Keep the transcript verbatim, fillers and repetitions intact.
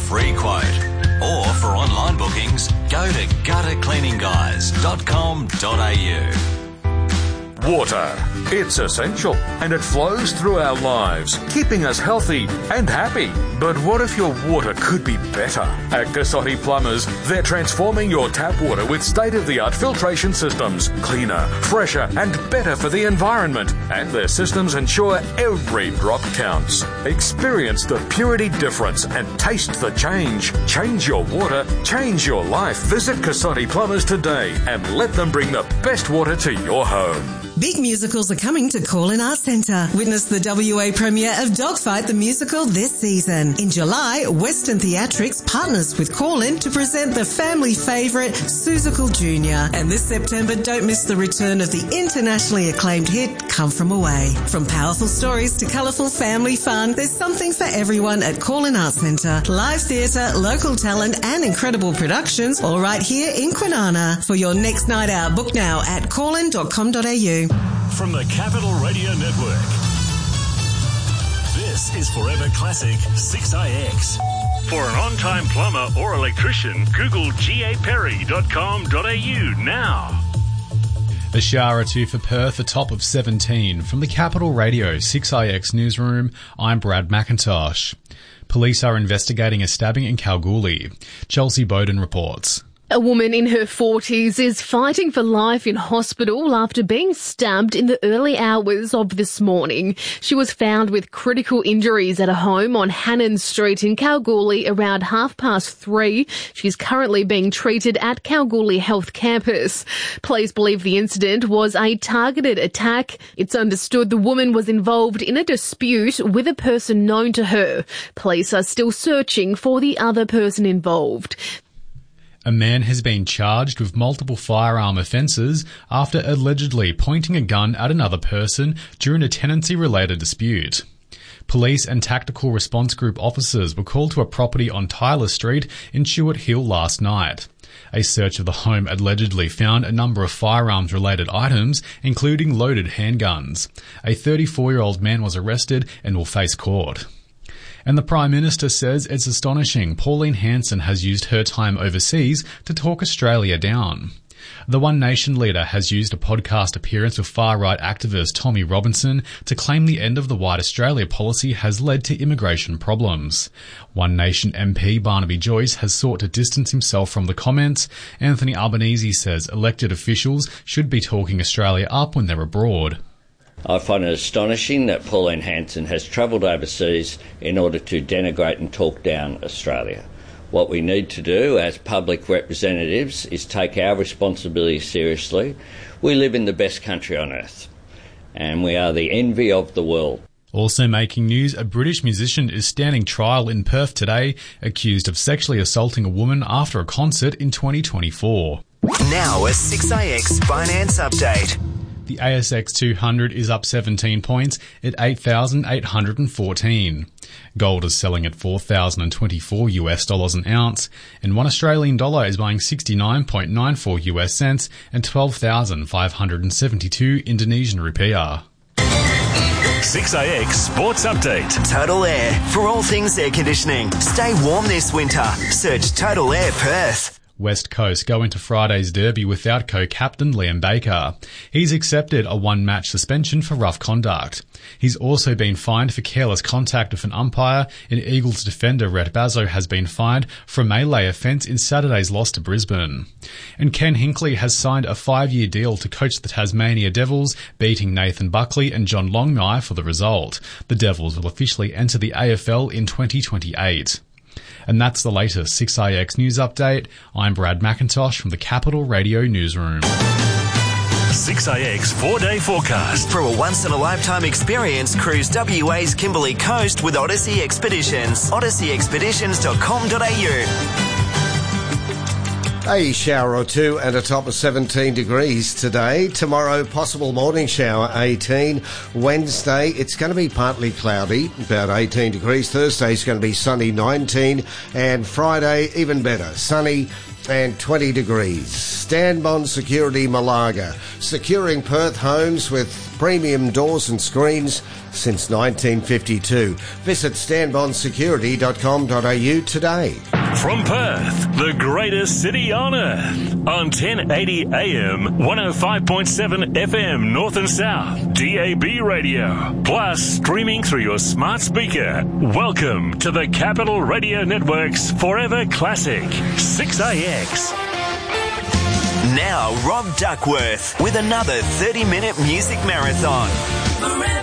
free quote. Or for online bookings, go to gutter cleaning guys dot com dot a u. Water. It's essential and it flows through our lives, keeping us healthy and happy. But what if your water could be better? At Cassotti Plumbers, they're transforming your tap water with state-of-the-art filtration systems, cleaner, fresher and better for the environment. And their systems ensure every drop counts. Experience the purity difference and taste the change. Change your water, change your life. Visit Cassotti Plumbers today and let them bring the best water to your home. Big musicals are coming to Call-In Arts Centre. Witness the W A premiere of Dogfight the Musical this season. In July, Western Theatrics partners with Call-In to present the family favourite Seussical Junior And this September, don't miss the return of the internationally acclaimed hit Come From Away. From powerful stories to colourful family fun, there's something for everyone at Call-In Arts Centre. Live theatre, local talent and incredible productions all right here in Kwinana. For your next night out, book now at callin dot com dot a u. From the Capital Radio Network, this is Forever Classic six I X. For an on-time plumber or electrician, Google g a perry dot com dot a u now. A shower or two for Perth, a top of seventeen. From the Capital Radio six I X newsroom, I'm Brad McIntosh. Police are investigating a stabbing in Kalgoorlie. Chelsea Bowden reports. A woman in her forties is fighting for life in hospital after being stabbed in the early hours of this morning. She was found with critical injuries at a home on Hannon Street in Kalgoorlie around half past three. She's currently being treated at Kalgoorlie Health Campus. Police believe the incident was a targeted attack. It's understood the woman was involved in a dispute with a person known to her. Police are still searching for the other person involved. A man has been charged with multiple firearm offences after allegedly pointing a gun at another person during a tenancy-related dispute. Police and Tactical Response Group officers were called to a property on Tyler Street in Chewett Hill last night. A search of the home allegedly found a number of firearms-related items, including loaded handguns. A thirty-four-year-old man was arrested and will face court. And the Prime Minister says it's astonishing Pauline Hanson has used her time overseas to talk Australia down. The One Nation leader has used a podcast appearance with far-right activist Tommy Robinson to claim the end of the White Australia policy has led to immigration problems. One Nation M P Barnaby Joyce has sought to distance himself from the comments. Anthony Albanese says elected officials should be talking Australia up when they're abroad. I find it astonishing that Pauline Hanson has travelled overseas in order to denigrate and talk down Australia. What we need to do as public representatives is take our responsibility seriously. We live in the best country on earth, and we are the envy of the world. Also making news, a British musician is standing trial in Perth today, accused of sexually assaulting a woman after a concert in twenty twenty-four. Now a six I X Finance Update. The A S X two hundred is up seventeen points at eight thousand eight hundred fourteen. Gold is selling at four thousand twenty-four US dollars an ounce, and one Australian dollar is buying sixty-nine point nine four US cents and twelve thousand five hundred seventy-two Indonesian rupiah. six I X Sports Update. Total Air. For all things air conditioning, stay warm this winter. Search Total Air Perth. West Coast go into Friday's derby without co-captain Liam Baker. He's accepted a one-match suspension for rough conduct. He's also been fined for careless contact with an umpire, and Eagles defender Rhett Bazzo has been fined for a melee offence in Saturday's loss to Brisbane. And Ken Hinkley has signed a five-year deal to coach the Tasmania Devils, beating Nathan Buckley and John Longmire for the result. The Devils will officially enter the A F L in twenty twenty-eight. And that's the latest six I X News Update. I'm Brad McIntosh from the Capital Radio Newsroom. six I X four-day forecast. For a once-in-a-lifetime experience, cruise W A's Kimberley Coast with Odyssey Expeditions. odyssey expeditions dot com dot a u. A shower or two and a top of seventeen degrees today. Tomorrow, possible morning shower, eighteen. Wednesday, it's going to be partly cloudy, about eighteen degrees. Thursday's going to be sunny, nineteen. And Friday, even better, sunny and twenty degrees. Stanbond Security Malaga, securing Perth homes with premium doors and screens since nineteen fifty-two. Visit stanbond security dot com dot a u today. From Perth, the greatest city on earth, on ten eighty A M, one oh five point seven F M North and South, D A B radio, plus streaming through your smart speaker. Welcome to the Capital Radio Network's Forever Classic, six A X. Now, Rob Duckworth with another thirty-minute music marathon.